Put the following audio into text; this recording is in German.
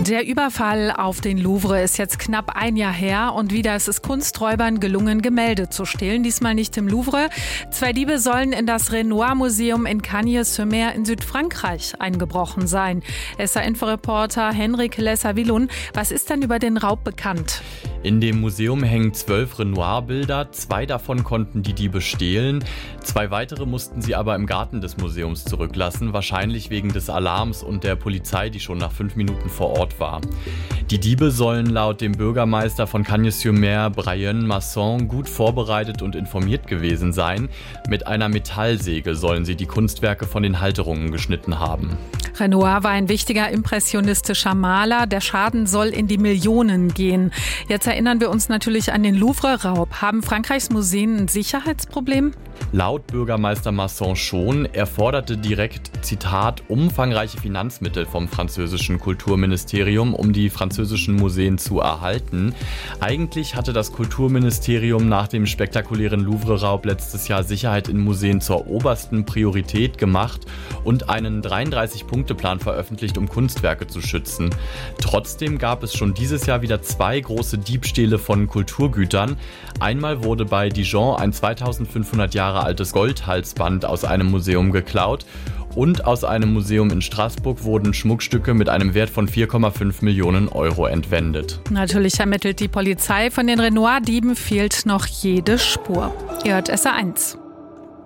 Der Überfall auf den Louvre ist jetzt knapp ein Jahr her und wieder ist es Kunsträubern gelungen, Gemälde zu stehlen. Diesmal nicht im Louvre. 2 Diebe sollen in das Renoir-Museum in Cagnes-sur-Mer in Südfrankreich eingebrochen sein. SA-Info-Reporter Henrik Lesser-Willun, was ist denn über den Raub bekannt? In dem Museum hängen 12 Renoir-Bilder. 2 davon konnten die Diebe stehlen. 2 weitere mussten sie aber im Garten des Museums zurücklassen, wahrscheinlich wegen des Alarms und der Polizei, die schon nach 5 Minuten vor Ort war. Die Diebe sollen laut dem Bürgermeister von Cagnes-sur-Mer, Brian Masson, gut vorbereitet und informiert gewesen sein. Mit einer Metallsäge sollen sie die Kunstwerke von den Halterungen geschnitten haben. Renoir war ein wichtiger impressionistischer Maler. Der Schaden soll in die Millionen gehen. Jetzt erinnern wir uns natürlich an den Louvre-Raub. Haben Frankreichs Museen ein Sicherheitsproblem? Laut Bürgermeister Masson schon. Er forderte direkt, Zitat, umfangreiche Finanzmittel vom französischen Kulturministerium, um die französischen Museen zu erhalten. Eigentlich hatte das Kulturministerium nach dem spektakulären Louvre-Raub letztes Jahr Sicherheit in Museen zur obersten Priorität gemacht und einen 33-Punkte-Plan veröffentlicht, um Kunstwerke zu schützen. Trotzdem gab es schon dieses Jahr wieder 2 große Diebstähle von Kulturgütern. Einmal wurde bei Dijon ein 2500 Jahre altes Goldhalsband aus einem Museum geklaut und aus einem Museum in Straßburg wurden Schmuckstücke mit einem Wert von 4,5 Millionen Euro entwendet. Natürlich ermittelt die Polizei. Von den Renoir-Dieben fehlt noch jede Spur. Ihr hört SA1.